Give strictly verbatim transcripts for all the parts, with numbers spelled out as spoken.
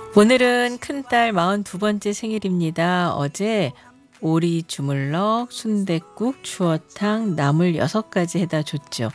오늘은 큰딸 마흔두 번째 생일입니다. 어제 오리 주물럭, 순댓국, 추어탕, 나물 여섯 가지 해다 줬죠.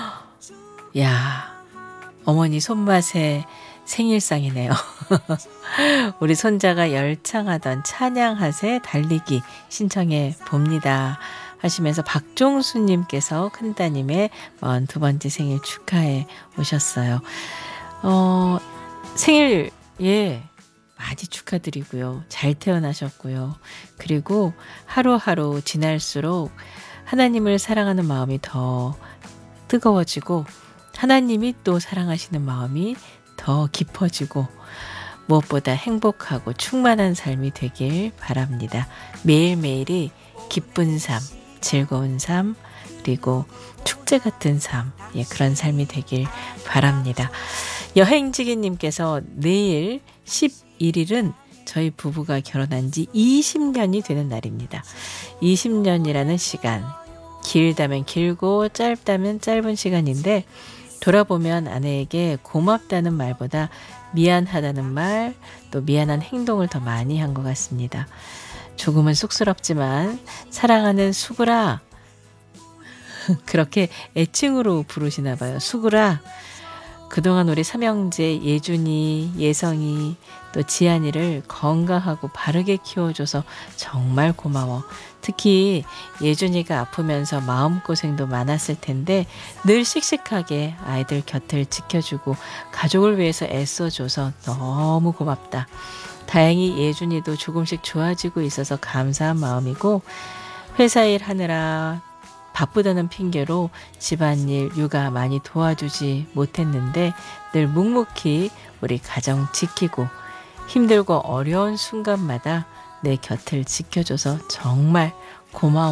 야, 어머니 손맛의 생일상이네요. 우리 손자가 열창하던 찬양하세 달리기 신청해 봅니다. 하시면서 박종수님께서 큰따님의 마흔두 번째 생일 축하해 오셨어요. 어, 생일, 예, 많이 축하드리고요. 잘 태어나셨고요. 그리고 하루하루 지날수록 하나님을 사랑하는 마음이 더 뜨거워지고 하나님이 또 사랑하시는 마음이 더 깊어지고 무엇보다 행복하고 충만한 삶이 되길 바랍니다. 매일매일이 기쁜 삶, 즐거운 삶, 그리고 축제 같은 삶, 예, 그런 삶이 되길 바랍니다. 여행지기님께서 내일 십일 일은 저희 부부가 결혼한 지 이십 년이 되는 날입니다. 이십 년이라는 시간, 길다면 길고 짧다면 짧은 시간인데 돌아보면 아내에게 고맙다는 말보다 미안하다는 말, 또 미안한 행동을 더 많이 한 것 같습니다. 조금은 쑥스럽지만 사랑하는 수그라, 그렇게 애칭으로 부르시나 봐요. 수그라, 그동안 우리 삼형제 예준이, 예성이, 또 지안이를 건강하고 바르게 키워줘서 정말 고마워. 특히 예준이가 아프면서 마음고생도 많았을 텐데 늘 씩씩하게 아이들 곁을 지켜주고 가족을 위해서 애써줘서 너무 고맙다. 다행히 예준이도 조금씩 좋아지고 있어서 감사한 마음이고 회사 일 하느라 바쁘다는 핑계로 집안일, 육아 많이 도와주지 못했는데 늘 묵묵히 우리 가정 지키고 힘들고 어려운 순간마다 내 곁을 지켜줘서 정말 고마워.